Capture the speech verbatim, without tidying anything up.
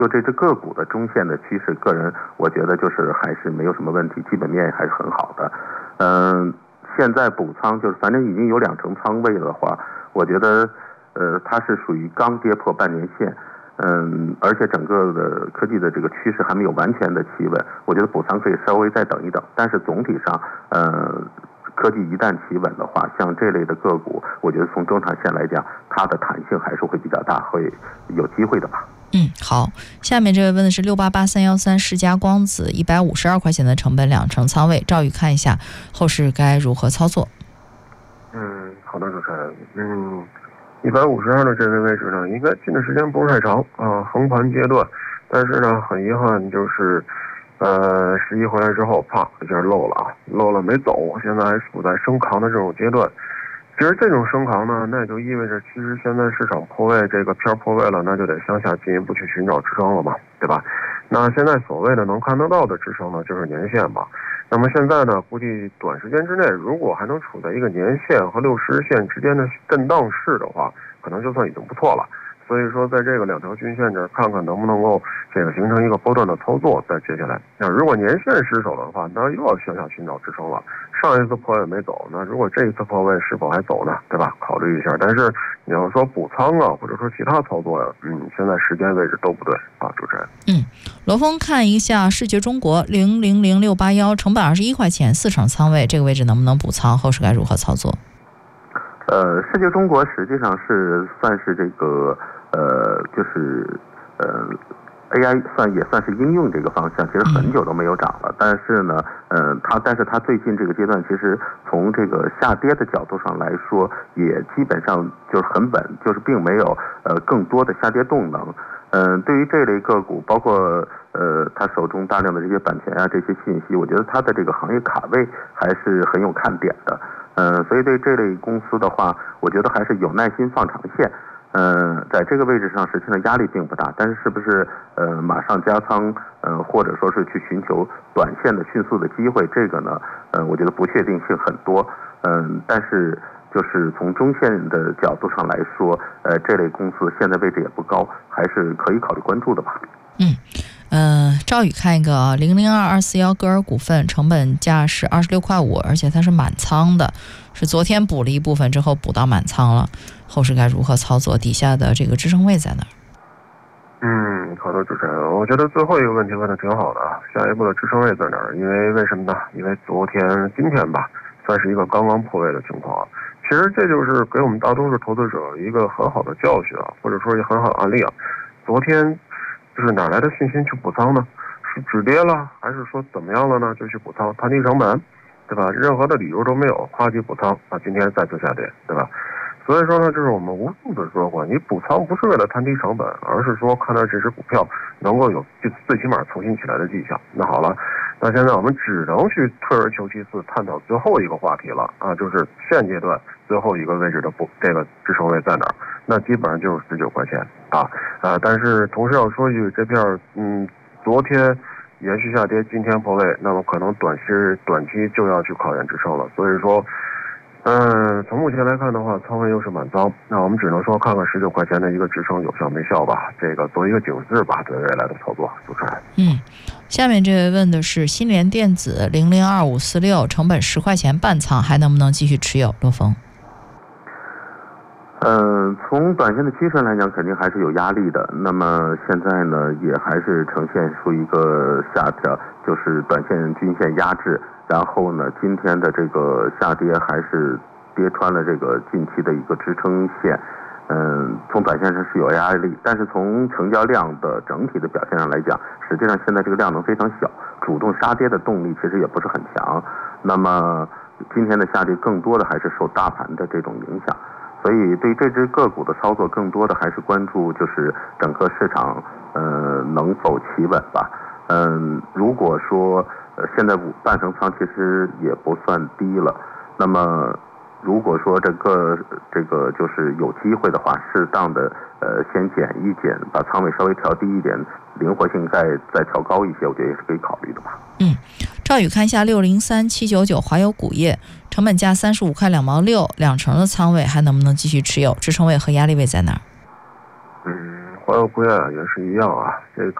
就这只个股的中线的趋势，个人我觉得就是还是没有什么问题，基本面还是很好的。嗯，现在补仓就是反正已经有两成仓位的话，我觉得呃它是属于刚跌破半年线。嗯，而且整个的科技的这个趋势还没有完全的企稳，我觉得补仓可以稍微再等一等。但是总体上，呃，科技一旦企稳的话，像这类的个股，我觉得从中长线来讲，它的弹性还是会比较大，会有机会的吧。 嗯，好，下面这位问的是六八八三幺三世嘉光子一百五十二块钱的成本两成仓位，赵宇看一下后市该如何操作？ 嗯，好的，主持人，嗯。一百五十二的这个位置呢，应该进的时间不是太长啊，横盘阶段。但是呢，很遗憾就是，呃，十一回来之后，啪一下漏了啊，漏了没走，现在还处在升扛的这种阶段。其实这种升扛呢，那就意味着其实现在市场破位，这个偏破位了，那就得向下进一步去寻找支撑了嘛，对吧？那现在所谓的能看得到的支撑呢，就是年线吧。那么现在呢，估计短时间之内，如果还能处在一个年线和六十日线之间的震荡市的话，可能就算已经不错了。所以说，在这个两条均线这儿，看看能不能够这个形成一个波段的操作。再接下来，那如果年线失守的话，那又要向下寻找支撑了。上一次破位没走，那如果这一次破位是否还走呢？对吧？考虑一下。但是你要说补仓啊，或者说其他操作呀、啊，嗯，现在时间位置都不对啊，主持人。 嗯，罗峰看一下视觉中国零零零六八幺，成本二十一块钱，四成仓位，这个位置能不能补仓？后市该如何操作？ 呃，视觉中国实际上是算是这个呃，就是呃。A I 算也算是应用这个方向，其实很久都没有涨了。但是呢，呃，它但是它最近这个阶段，其实从这个下跌的角度上来说，也基本上就是很稳，就是并没有呃更多的下跌动能。嗯、呃，对于这类个股，包括呃他手中大量的这些版权啊这些信息，我觉得它的这个行业卡位还是很有看点的。嗯、呃，所以对这类公司的话，我觉得还是有耐心放长线。嗯、呃，在这个位置上，实际上压力并不大，但是是不是呃马上加仓，呃或者说是去寻求短线的迅速的机会，这个呢，呃我觉得不确定性很多。嗯、呃，但是就是从中线的角度上来说，呃这类公司现在位置也不高，还是可以考虑关注的吧。 嗯。呃，赵宇看一个零零二二四幺歌尔股份，成本价是二十六块五，而且它是满仓的，是昨天补了一部分之后补到满仓了，后市该如何操作？底下的这个支撑位在哪儿？ 嗯，好的，主持人，我觉得最后一个问题问的挺好的啊。下一步的支撑位在哪儿？因为为什么呢？因为昨天、今天吧，算是一个刚刚破位的情况。其实这就是给我们大多数投资者一个很好的教训啊，或者说一个很好的案例啊。昨天。就是哪来的信心去补仓呢？是止跌了，还是说怎么样了呢？就去补仓，摊低成本，对吧？任何的理由都没有，夸叽补仓啊，今天再次下跌，对吧？所以说呢，这是我们无数的说过，你补仓不是为了摊低成本，而是说看到这只股票能够有最最起码重新起来的迹象。那好了，那现在我们只能去退而求其次，探讨最后一个话题了啊，就是现阶段最后一个位置的不这个支撑位在哪儿？那基本上就是十九块钱啊啊！但是同时要说一句，这片嗯，昨天延续下跌，今天破位，那么可能短期短期就要去考验支撑了。所以说，嗯，从目前来看的话，仓位又是满仓，那我们只能说看看十九块钱的一个支撑有效没效吧，这个做一个警示吧，对未来的操作。主持人， 嗯，下面这位问的是新联电子零零二五四六，成本十块钱半仓，还能不能继续持有？罗峰。 呃，从短线的趋势来讲，肯定还是有压力的。那么现在呢，也还是呈现出一个下调，就是短线均线压制。然后呢，今天的这个下跌还是跌穿了这个近期的一个支撑线。嗯，从短线上是有压力，但是从成交量的整体的表现上来讲，实际上现在这个量能非常小，主动杀跌的动力其实也不是很强。那么今天的下跌更多的还是受大盘的这种影响。所以对这只个股的操作，更多的还是关注就是整个市场呃能否企稳吧。嗯，如果说呃现在半成仓其实也不算低了，那么如果说这个这个就是有机会的话，适当的呃先减一减，把仓位稍微调低一点，灵活性再再调高一些，我觉得也是可以考虑的吧。 嗯，赵宇看一下六零三七九九华友钴业，成本价三十五块两毛六，两成的仓位还能不能继续持有？支撑位和压力位在哪儿？ 嗯，华华友钴啊也是一样啊，这个。